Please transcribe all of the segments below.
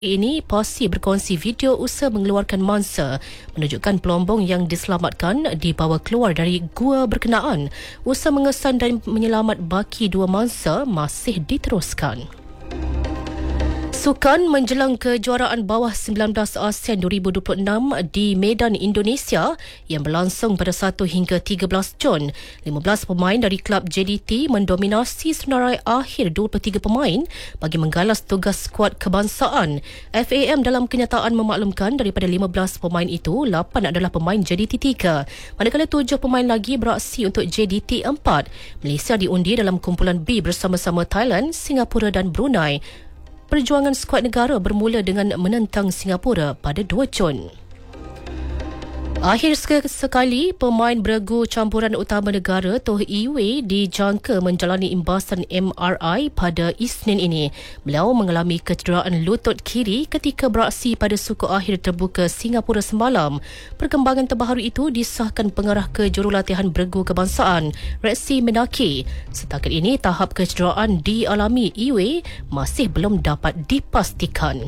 Ini POSI berkongsi video usaha mengeluarkan mangsa menunjukkan pelombong yang diselamatkan dibawa keluar dari gua berkenaan. Usaha mengesan dan menyelamat baki dua mangsa masih diteruskan. Sukan menjelang kejuaraan bawah 19 ASEAN 2026 di Medan, Indonesia yang berlangsung pada 1 hingga 13 Jun. 15 pemain dari klub JDT mendominasi senarai akhir 23 pemain bagi menggalas tugas skuad kebangsaan. FAM dalam kenyataan memaklumkan daripada 15 pemain itu, 8 adalah pemain JDT 3, manakala 7 pemain lagi beraksi untuk JDT 4. Malaysia diundi dalam kumpulan B bersama-sama Thailand, Singapura dan Brunei. Perjuangan skuad negara bermula dengan menentang Singapura pada 2 Jun. Akhir sekali, pemain beregu campuran utama negara Toh Iwe dijangka menjalani imbasan MRI pada Isnin ini. Beliau mengalami kecederaan lutut kiri ketika beraksi pada suku akhir terbuka Singapura semalam. Perkembangan terbaru itu disahkan pengarah kejurulatihan beregu kebangsaan, Rexy Menaki. Setakat ini, tahap kecederaan dialami Iwe masih belum dapat dipastikan.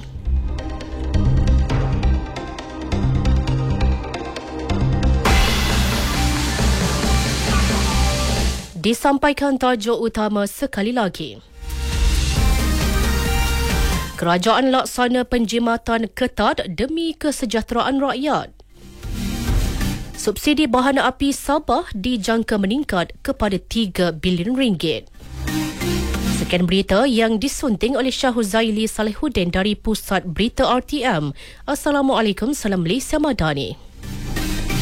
Disampaikan tajuk utama sekali lagi. Kerajaan laksana penjimatan ketat demi kesejahteraan rakyat. Subsidi bahan api Sabah dijangka meningkat kepada 3 bilion ringgit. Sekian berita yang disunting oleh Syahuzaili Salehuddin dari Pusat Berita RTM. Assalamualaikum, salam Malaysia Madani.